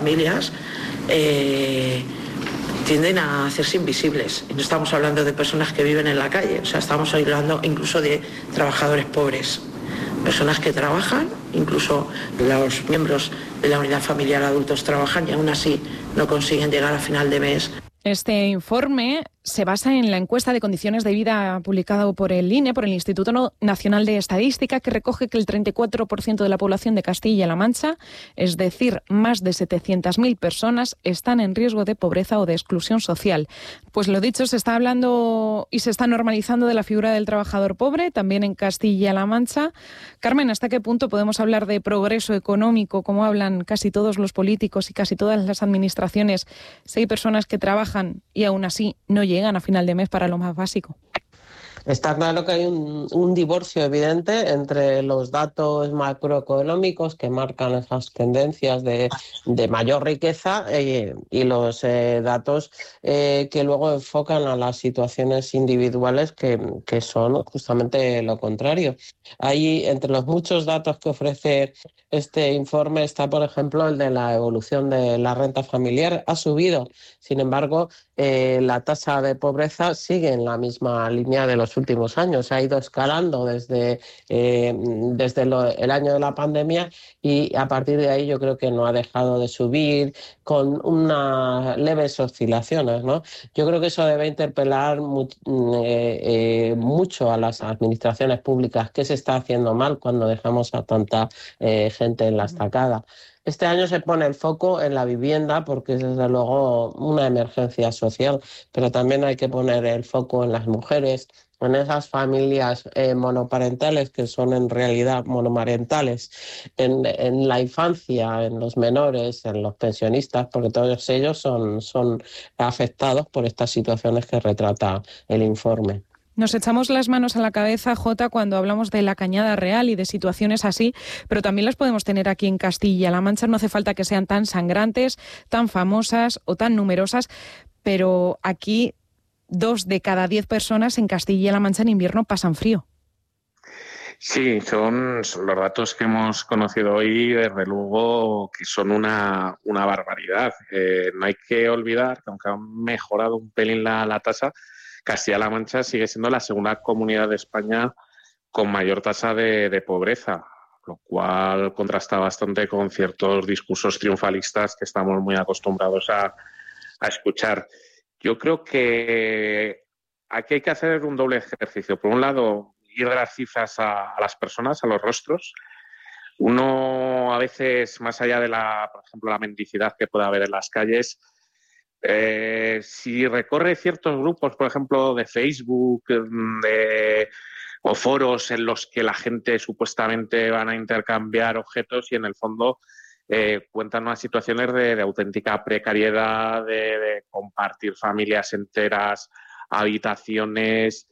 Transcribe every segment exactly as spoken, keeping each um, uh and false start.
familias eh, tienden a hacerse invisibles. Y no estamos hablando de personas que viven en la calle, o sea, estamos hablando incluso de trabajadores pobres, personas que trabajan, incluso los miembros de la unidad familiar adultos trabajan y aún así no consiguen llegar a final de mes. Este informe se basa en la encuesta de condiciones de vida publicado por el I N E, por el Instituto Nacional de Estadística, que recoge que el treinta y cuatro por ciento de la población de Castilla-La Mancha, es decir, más de setecientas mil personas, están en riesgo de pobreza o de exclusión social. Pues lo dicho, se está hablando y se está normalizando de la figura del trabajador pobre, también en Castilla-La Mancha. Carmen, ¿hasta qué punto podemos hablar de progreso económico, como hablan casi todos los políticos y casi todas las administraciones, si hay personas que trabajan y aún así no llegan a final de mes para lo más básico? Está claro que hay un, un divorcio evidente entre los datos macroeconómicos que marcan esas tendencias de, de mayor riqueza eh, y los eh, datos eh, que luego enfocan a las situaciones individuales que, que son justamente lo contrario. Ahí, entre los muchos datos que ofrece este informe, está, por ejemplo, el de la evolución de la renta familiar. Ha subido, sin embargo, eh, la tasa de pobreza sigue en la misma línea de los últimos años. Ha ido escalando desde, eh, desde lo, el año de la pandemia y a partir de ahí yo creo que no ha dejado de subir con unas leves oscilaciones, ¿no? Yo creo que eso debe interpelar mu- eh, eh, mucho a las administraciones públicas. ¿Qué se está haciendo mal cuando dejamos a tanta eh, gente en la estacada? Este año se pone el foco en la vivienda porque es desde luego una emergencia social, pero también hay que poner el foco en las mujeres, en esas familias eh, monoparentales que son en realidad monomarentales, en, en la infancia, en los menores, en los pensionistas, porque todos ellos son, son afectados por estas situaciones que retrata el informe. Nos echamos las manos a la cabeza, Jota, cuando hablamos de la Cañada Real y de situaciones así, pero también las podemos tener aquí en Castilla-La Mancha. No hace falta que sean tan sangrantes, tan famosas o tan numerosas, pero aquí dos de cada diez personas en Castilla-La Mancha en invierno pasan frío. Sí, son, son los datos que hemos conocido hoy, desde luego que son una, una barbaridad. Eh, no hay que olvidar que aunque ha mejorado un pelín la, la tasa, Castilla-La Mancha sigue siendo la segunda comunidad de España con mayor tasa de, de pobreza, lo cual contrasta bastante con ciertos discursos triunfalistas que estamos muy acostumbrados a, a escuchar. Yo creo que aquí hay que hacer un doble ejercicio. Por un lado, ir de las cifras a, a las personas, a los rostros. Uno, a veces, más allá de la, por ejemplo, la mendicidad que puede haber en las calles, Eh, si recorre ciertos grupos, por ejemplo, de Facebook de, o foros en los que la gente supuestamente van a intercambiar objetos y en el fondo eh, cuentan unas situaciones de, de auténtica precariedad, de, de compartir familias enteras, habitaciones,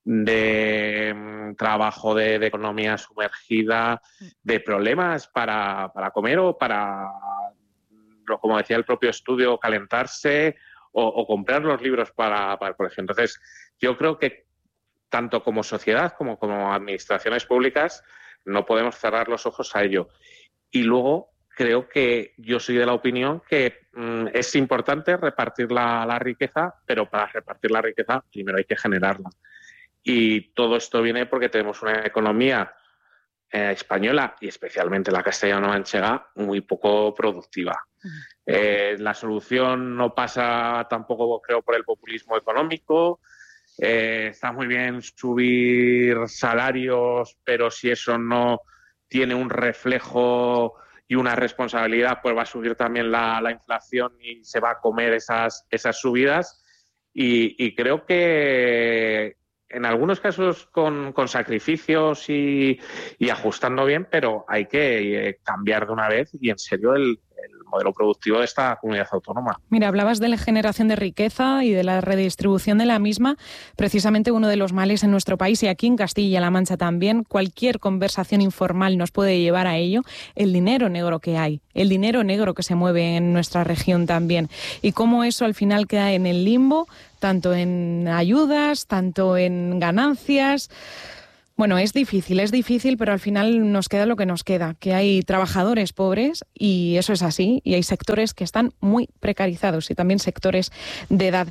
de um, trabajo de, de economía sumergida, de problemas para, para comer o para, como decía el propio estudio, calentarse o, o comprar los libros para, para el colegio. Entonces, yo creo que tanto como sociedad como como administraciones públicas no podemos cerrar los ojos a ello. Y luego creo que yo soy de la opinión que mmm, es importante repartir la, la riqueza, pero para repartir la riqueza primero hay que generarla. Y todo esto viene porque tenemos una economía eh, española y especialmente la castellano-manchega muy poco productiva. Eh, la solución no pasa tampoco, creo, por el populismo económico. Eh, está muy bien subir salarios, pero si eso no tiene un reflejo y una responsabilidad, pues va a subir también la, la inflación y se va a comer esas, esas subidas. Y, y creo que en algunos casos con, con sacrificios y, y ajustando bien, pero hay que eh, cambiar de una vez y en serio el, el modelo productivo de esta comunidad autónoma. Mira, hablabas de la generación de riqueza y de la redistribución de la misma. Precisamente uno de los males en nuestro país y aquí en Castilla-La Mancha también, cualquier conversación informal nos puede llevar a ello, el dinero negro que hay, el dinero negro que se mueve en nuestra región también y cómo eso al final queda en el limbo, tanto en ayudas, tanto en ganancias. Bueno, es difícil, es difícil, pero al final nos queda lo que nos queda, que hay trabajadores pobres y eso es así, y hay sectores que están muy precarizados y también sectores de edad.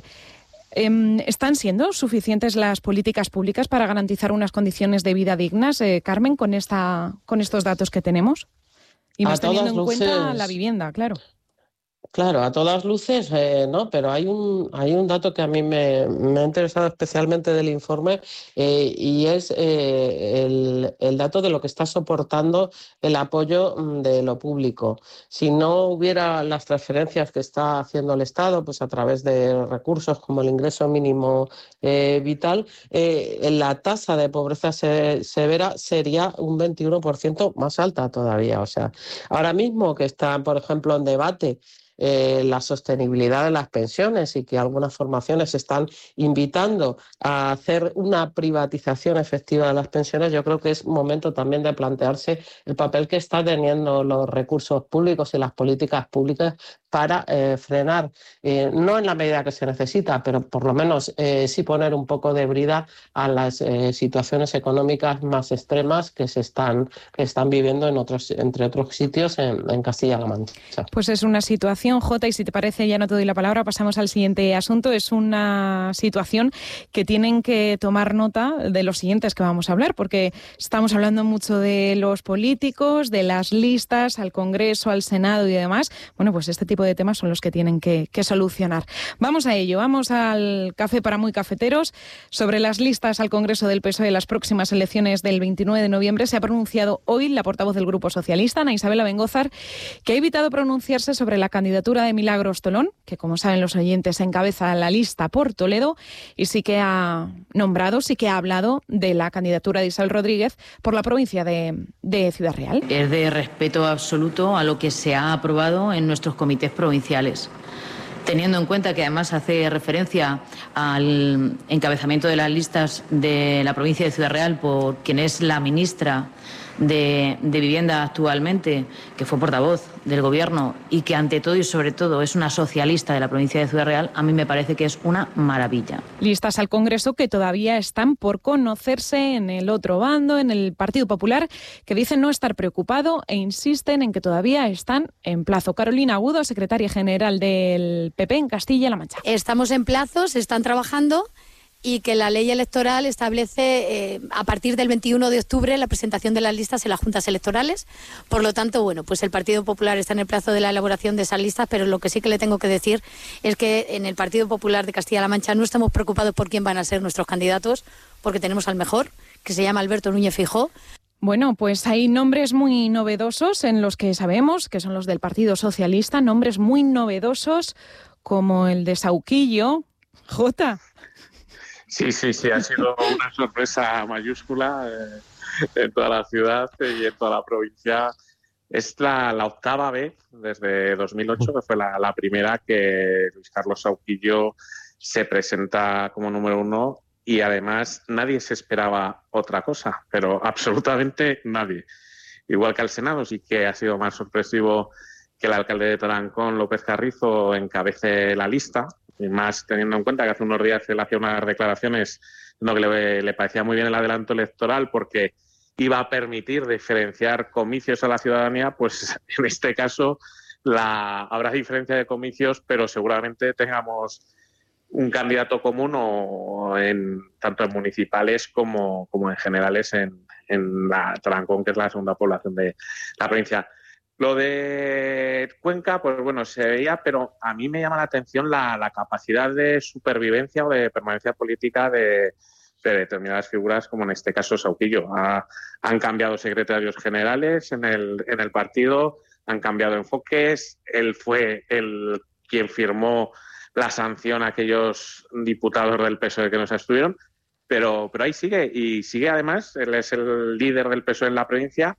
¿Están siendo suficientes las políticas públicas para garantizar unas condiciones de vida dignas, eh, Carmen, con esta, con estos datos que tenemos? Y más teniendo en luces... cuenta la vivienda, claro. Claro, a todas luces, eh, no, pero hay un, hay un dato que a mí me, me ha interesado especialmente del informe eh, y es eh, el, el dato de lo que está soportando el apoyo de lo público. Si no hubiera las transferencias que está haciendo el Estado, pues a través de recursos como el ingreso mínimo eh, vital, eh, la tasa de pobreza se, severa sería un veintiuno por ciento más alta todavía. O sea, ahora mismo que está, por ejemplo, en debate Eh, la sostenibilidad de las pensiones y que algunas formaciones están invitando a hacer una privatización efectiva de las pensiones, yo creo que es momento también de plantearse el papel que están teniendo los recursos públicos y las políticas públicas para eh, frenar, eh, no en la medida que se necesita, pero por lo menos eh, sí poner un poco de brida a las eh, situaciones económicas más extremas que se están, que están viviendo en otros, entre otros sitios en, en Castilla-La Mancha. Pues es una situación, Jota, y si te parece ya no te doy la palabra, pasamos al siguiente asunto. Es una situación que tienen que tomar nota de los siguientes que vamos a hablar, porque estamos hablando mucho de los políticos, de las listas, al Congreso, al Senado y demás. Bueno, pues este tipo de temas son los que tienen que, que solucionar. Vamos a ello, vamos al café para muy cafeteros. Sobre las listas al Congreso del P S O E en las próximas elecciones del veintinueve de noviembre se ha pronunciado hoy la portavoz del Grupo Socialista, Ana Isabel Abengózar, que ha evitado pronunciarse sobre la candidatura de Milagros Tolón, que como saben los oyentes encabeza la lista por Toledo, y sí que ha nombrado, sí que ha hablado de la candidatura de Isabel Rodríguez por la provincia de, de Ciudad Real. Es de respeto absoluto a lo que se ha aprobado en nuestros comités provinciales. Teniendo en cuenta que además hace referencia al encabezamiento de las listas de la provincia de Ciudad Real por quien es la ministra de, de Vivienda actualmente, que fue portavoz del Gobierno y que ante todo y sobre todo es una socialista de la provincia de Ciudad Real, a mí me parece que es una maravilla. Listas al Congreso que todavía están por conocerse en el otro bando, en el Partido Popular, que dicen no estar preocupado e insisten en que todavía están en plazo. Carolina Agudo, secretaria general del P P en Castilla-La Mancha. Estamos en plazo, se están trabajando y que la ley electoral establece eh, a partir del veintiuno de octubre la presentación de las listas en las juntas electorales. Por lo tanto, bueno, pues el Partido Popular está en el plazo de la elaboración de esas listas, pero lo que sí que le tengo que decir es que en el Partido Popular de Castilla-La Mancha no estamos preocupados por quién van a ser nuestros candidatos, porque tenemos al mejor, que se llama Alberto Núñez Feijóo. Bueno, pues hay nombres muy novedosos en los que sabemos que son los del Partido Socialista, nombres muy novedosos como el de Sauquillo. Jota. Sí, sí, sí, ha sido una sorpresa mayúscula eh, en toda la ciudad y en toda la provincia. Es la, la octava vez desde dos mil ocho, que fue la, la primera que Luis Carlos Sauquillo se presenta como número uno y además nadie se esperaba otra cosa, pero absolutamente nadie. Igual que al Senado, sí que ha sido más sorpresivo que el alcalde de Tarancón, López Carrizo, encabece la lista, y más teniendo en cuenta que hace unos días él hacía unas declaraciones no, que le, le parecía muy bien el adelanto electoral porque iba a permitir diferenciar comicios a la ciudadanía, pues en este caso la, habrá diferencia de comicios, pero seguramente tengamos un candidato común o en, tanto en municipales como, como en generales en, en la Tarancón, que es la segunda población de la provincia. Lo de Cuenca, pues bueno, se veía, pero a mí me llama la atención la, la capacidad de supervivencia o de permanencia política de, de determinadas figuras, como en este caso Sauquillo. Ha, han cambiado secretarios generales en el, en el partido, han cambiado enfoques. Él fue el quien firmó la sanción a aquellos diputados del P S O E que no se abstuvieron, pero, pero ahí sigue, y sigue además, él es el líder del P S O E en la provincia.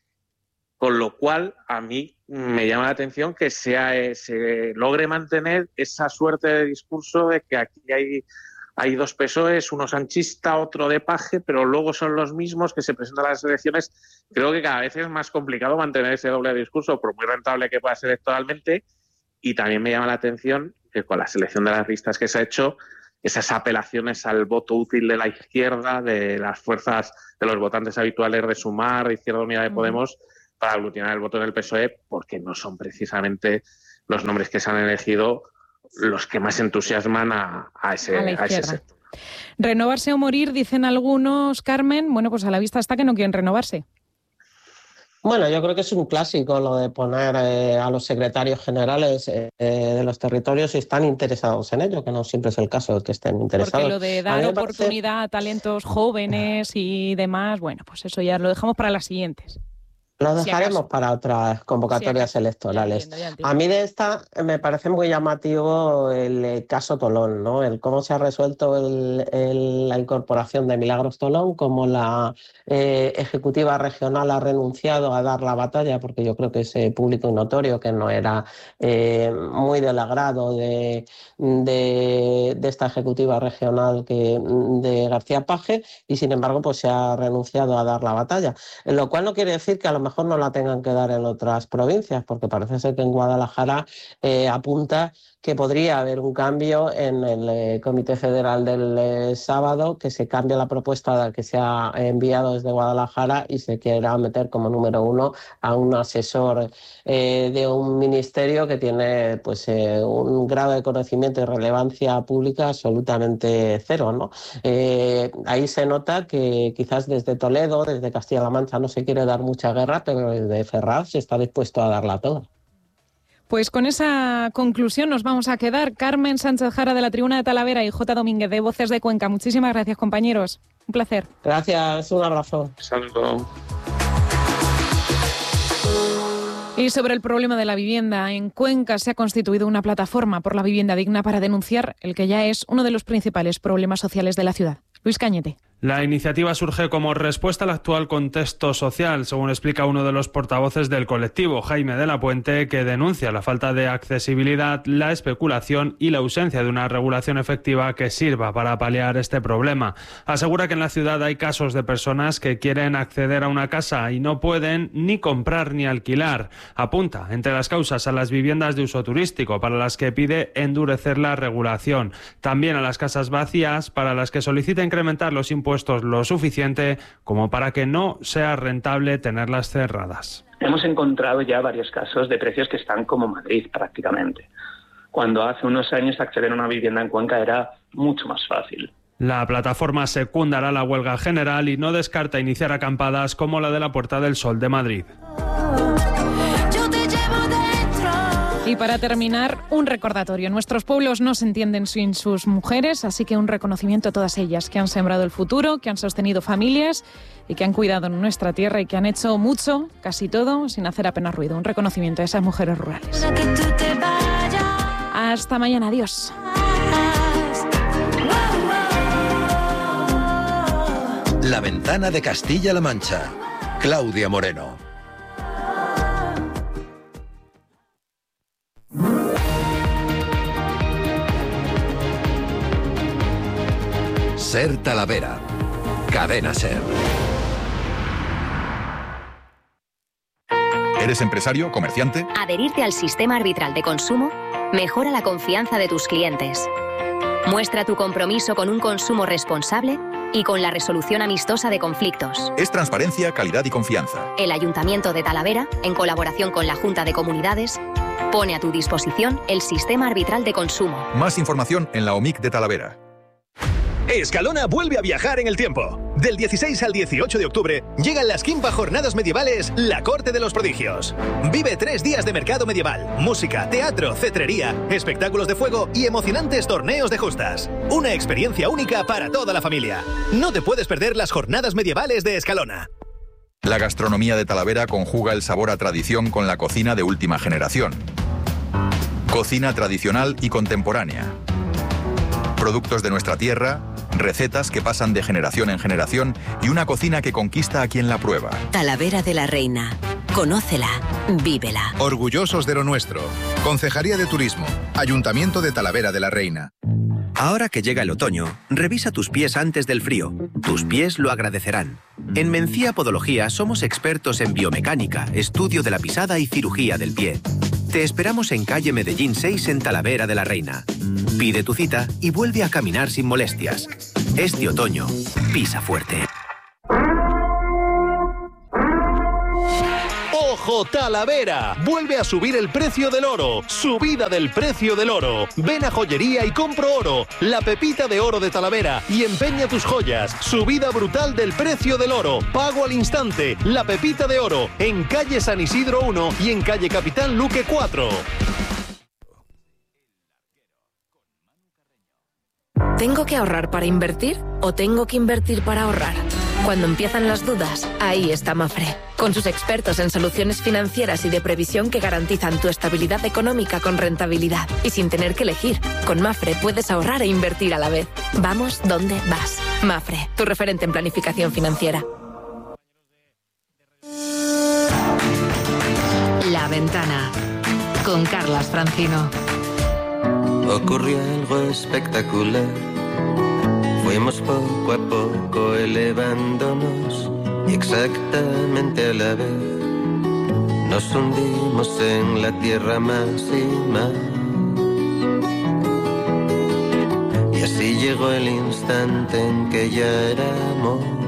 Con lo cual, a mí me llama la atención que sea, se logre mantener esa suerte de discurso de que aquí hay, hay dos P S O Es, uno sanchista, otro de Paje, pero luego son los mismos que se presentan a las elecciones. Creo que cada vez es más complicado mantener ese doble discurso, por muy rentable que pueda ser electoralmente. Y también me llama la atención que con la selección de las listas que se ha hecho, esas apelaciones al voto útil de la izquierda, de las fuerzas de los votantes habituales de Sumar, de Izquierda Unida de Podemos, para aglutinar el voto del P S O E, porque no son precisamente los nombres que se han elegido los que más entusiasman a, a, ese, a, la a ese sector. Renovarse o morir, dicen algunos, Carmen. Bueno, pues a la vista está que no quieren renovarse. Bueno, yo creo que es un clásico lo de poner eh, a los secretarios generales eh, de los territorios si están interesados en ello, que no siempre es el caso de que estén interesados. Porque lo de dar a oportunidad parece... a talentos jóvenes y demás, bueno, pues eso ya lo dejamos para las siguientes. Lo dejaremos si para otras convocatorias si electorales. Ya entiendo, ya entiendo. A mí de esta me parece muy llamativo el caso Tolón, ¿no? El cómo se ha resuelto el, el, la incorporación de Milagros Tolón, cómo la eh, ejecutiva regional ha renunciado a dar la batalla, porque yo creo que es eh, público y notorio que no era eh, muy del agrado de, de, de esta ejecutiva regional que, de García Paje, y sin embargo pues se ha renunciado a dar la batalla. Lo cual no quiere decir que a lo mejor no la tengan que dar en otras provincias, porque parece ser que en Guadalajara eh, apunta que podría haber un cambio en el eh, Comité Federal del eh, sábado, que se cambie la propuesta que se ha enviado desde Guadalajara y se quiera meter como número uno a un asesor eh, de un ministerio que tiene pues eh, un grado de conocimiento y relevancia pública absolutamente cero, ¿no? Eh, ahí se nota que quizás desde Toledo, desde Castilla-La Mancha no se quiere dar mucha guerra, pero desde Ferraz se está dispuesto a darla toda. Pues con esa conclusión nos vamos a quedar. Carmen Sánchez Jara de la Tribuna de Talavera y J. Domínguez de Voces de Cuenca. Muchísimas gracias, compañeros. Un placer. Gracias, un abrazo. Saludos. Y sobre el problema de la vivienda, en Cuenca se ha constituido una plataforma por la vivienda digna para denunciar el que ya es uno de los principales problemas sociales de la ciudad. Luis Cañete. La iniciativa surge como respuesta al actual contexto social, según explica uno de los portavoces del colectivo, Jaime de la Puente, que denuncia la falta de accesibilidad, la especulación y la ausencia de una regulación efectiva que sirva para paliar este problema. Asegura que en la ciudad hay casos de personas que quieren acceder a una casa y no pueden ni comprar ni alquilar. Apunta entre las causas a las viviendas de uso turístico, para las que pide endurecer la regulación. También a las casas vacías, para las que solicita incrementar los impuestos puestos lo suficiente como para que no sea rentable tenerlas cerradas. Hemos encontrado ya varios casos de precios que están como Madrid prácticamente, cuando hace unos años acceder a una vivienda en Cuenca era mucho más fácil. La plataforma secundará la huelga general y no descarta iniciar acampadas como la de la Puerta del Sol de Madrid. Y para terminar, un recordatorio. Nuestros pueblos no se entienden sin sus mujeres, así que un reconocimiento a todas ellas que han sembrado el futuro, que han sostenido familias y que han cuidado nuestra tierra y que han hecho mucho, casi todo, sin hacer apenas ruido. Un reconocimiento a esas mujeres rurales. Hasta mañana. Adiós. La ventana de Castilla-La Mancha. Claudia Moreno. Ser Talavera. Cadena Ser. ¿Eres empresario, comerciante? Adherirte al sistema arbitral de consumo mejora la confianza de tus clientes. Muestra tu compromiso con un consumo responsable y con la resolución amistosa de conflictos. Es transparencia, calidad y confianza. El Ayuntamiento de Talavera, en colaboración con la Junta de Comunidades, pone a tu disposición el sistema arbitral de consumo. Más información en la O M I C de Talavera. Escalona vuelve a viajar en el tiempo. Del dieciséis al dieciocho de octubre llegan las quinta jornadas medievales La Corte de los Prodigios. Vive tres días de mercado medieval, música, teatro, cetrería, espectáculos de fuego y emocionantes torneos de justas. Una experiencia única para toda la familia. No te puedes perder las jornadas medievales de Escalona. La gastronomía de Talavera conjuga el sabor a tradición con la cocina de última generación. Cocina tradicional y contemporánea. Productos de nuestra tierra, recetas que pasan de generación en generación y una cocina que conquista a quien la prueba. Talavera de la Reina. Conócela, vívela. Orgullosos de lo nuestro. Concejalía de Turismo. Ayuntamiento de Talavera de la Reina. Ahora que llega el otoño, revisa tus pies antes del frío. Tus pies lo agradecerán. En Mencía Podología somos expertos en biomecánica, estudio de la pisada y cirugía del pie. Te esperamos en calle Medellín seis en Talavera de la Reina. Pide tu cita y vuelve a caminar sin molestias. Este otoño, pisa fuerte. ¡Ojo, Talavera! Vuelve a subir el precio del oro. Subida del precio del oro. Ven a Joyería y compro oro. La pepita de oro de Talavera. Y empeña tus joyas. Subida brutal del precio del oro. Pago al instante. La pepita de oro. En calle San Isidro uno y en calle Capitán Luque cuatro. ¿Tengo que ahorrar para invertir o tengo que invertir para ahorrar? Cuando empiezan las dudas, ahí está Mafre, con sus expertos en soluciones financieras y de previsión que garantizan tu estabilidad económica con rentabilidad. Y sin tener que elegir, con Mafre puedes ahorrar e invertir a la vez. Vamos donde vas. Mafre, tu referente en planificación financiera. La Ventana, con Carlas Francino. Ocurrió algo espectacular. Fuimos poco a poco elevándonos y exactamente a la vez nos hundimos en la tierra más y más. Y así llegó el instante en que ya éramos